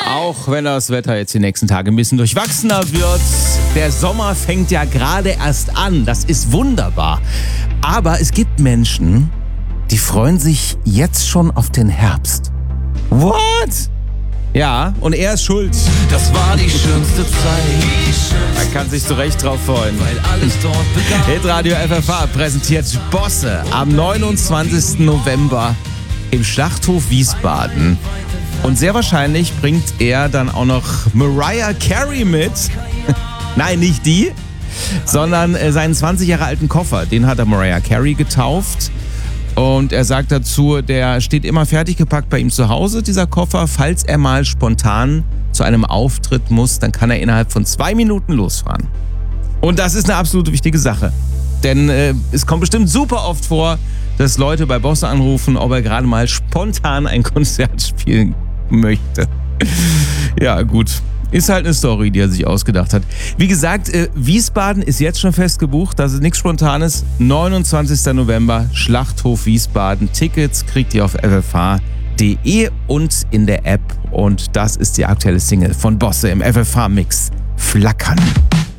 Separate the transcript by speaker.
Speaker 1: Auch wenn das Wetter jetzt die nächsten Tage ein bisschen durchwachsener wird. Der Sommer fängt ja gerade erst an. Das ist wunderbar. Aber es gibt Menschen, die freuen sich jetzt schon auf den Herbst. What? Ja, und er ist schuld.
Speaker 2: Das war die schönste Zeit.
Speaker 1: Man kann sich zu Recht drauf freuen.
Speaker 2: Weil alles dort begann.
Speaker 1: Hitradio FFH präsentiert Bosse am 29. November im Schlachthof Wiesbaden. Und sehr wahrscheinlich bringt er dann auch noch Mariah Carey mit. Nein, nicht die, sondern seinen 20 Jahre alten Koffer. Den hat er Mariah Carey getauft. Und er sagt dazu, der steht immer fertig gepackt bei ihm zu Hause, dieser Koffer. Falls er mal spontan zu einem Auftritt muss, dann kann er innerhalb von 2 Minuten losfahren. Und das ist eine absolut wichtige Sache. Denn es kommt bestimmt super oft vor, dass Leute bei Bosse anrufen, ob er gerade mal spontan ein Konzert spielen möchte. Ja, gut. Ist halt eine Story, die er sich ausgedacht hat. Wie gesagt, Wiesbaden ist jetzt schon fest gebucht. Das ist nichts Spontanes. 29. November, Schlachthof Wiesbaden. Tickets kriegt ihr auf ffh.de und in der App. Und das ist die aktuelle Single von Bosse im FFH-Mix. Flackern.